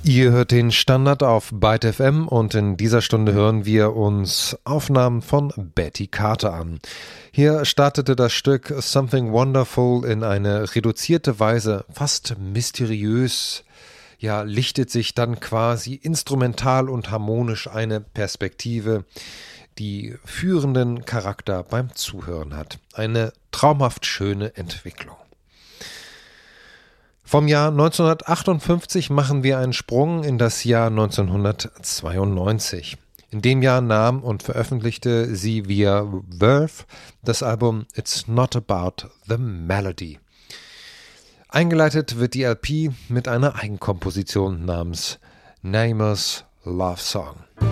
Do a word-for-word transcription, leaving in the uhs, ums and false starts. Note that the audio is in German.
Ihr hört den Standard auf Byte F M und in dieser Stunde hören wir uns Aufnahmen von Betty Carter an. Hier startete das Stück Something Wonderful in eine reduzierte Weise, fast mysteriös, ja, lichtet sich dann quasi instrumental und harmonisch eine Perspektive, die führenden Charakter beim Zuhören hat. Eine traumhaft schöne Entwicklung. Vom Jahr neunzehnhundertachtundfünfzig machen wir einen Sprung in das Jahr neunzehnhundertzweiundneunzig. In dem Jahr nahm und veröffentlichte sie via Verve das Album It's Not About the Melody. Eingeleitet wird die L P mit einer Eigenkomposition namens Nameless Love Song.